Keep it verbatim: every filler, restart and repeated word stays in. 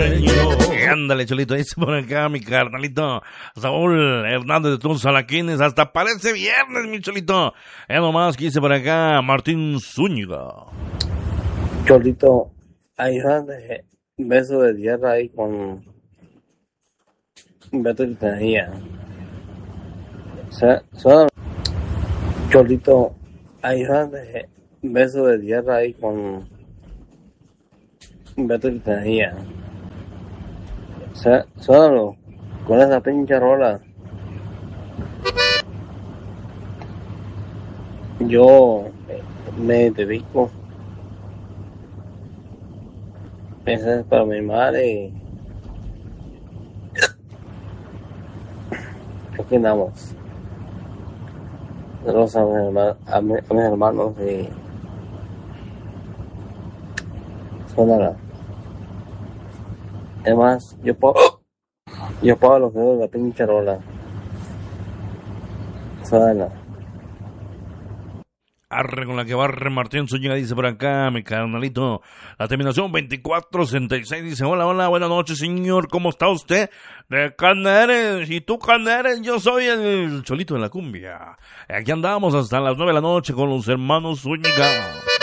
sueño. Ándale, Cholito, dice por acá mi carnalito Saúl Hernández de Tunzalaquines. Hasta parece viernes, mi Cholito. Es nomás que dice por acá Martín Zúñiga. Cholito, hay de beso de tierra ahí con Beto y Tenía. Cholito, hay de beso de tierra ahí con Beto y Tenía. Solo con esa pinche rola. Yo me dedico. Esa es para mi madre. Aquí andamos. Saludos a mis hermanos, a, mi, a mis hermanos y suena. Además, yo puedo, yo puedo los dedos de la pinche rola. Suena. Arre con la que barre Martín Zúñiga, dice por acá mi carnalito. La terminación veinticuatro sesenta y seis dice: hola, hola, buenas noches, señor. ¿Cómo está usted? ¿De Caneres? ¿Y tú, Caneres? Yo soy el Cholito de la cumbia. Aquí andamos hasta las nueve de la noche con los hermanos Zúñiga.